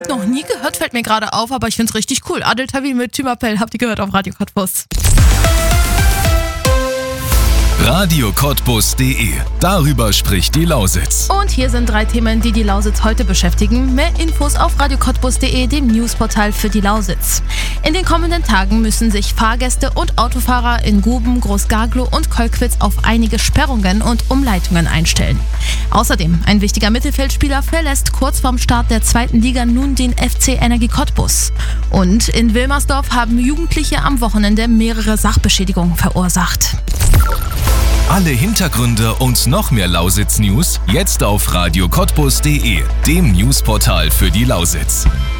Noch nie gehört, fällt mir gerade auf, aber ich find's richtig cool. Adel Tawil mit Tümapel, habt ihr gehört auf Radio Cottbus. radiocottbus.de. Darüber spricht die Lausitz. Und hier sind 3 Themen, die die Lausitz heute beschäftigen. Mehr Infos auf radiocottbus.de, dem Newsportal für die Lausitz. In den kommenden Tagen müssen sich Fahrgäste und Autofahrer in Guben, Großgaglow und Kolkwitz auf einige Sperrungen und Umleitungen einstellen. Außerdem, ein wichtiger Mittelfeldspieler verlässt kurz vorm Start der 2. Liga nun den FC Energie Cottbus. Und in Wilmersdorf haben Jugendliche am Wochenende mehrere Sachbeschädigungen verursacht. Alle Hintergründe und noch mehr Lausitz-News jetzt auf radiocottbus.de, dem Newsportal für die Lausitz.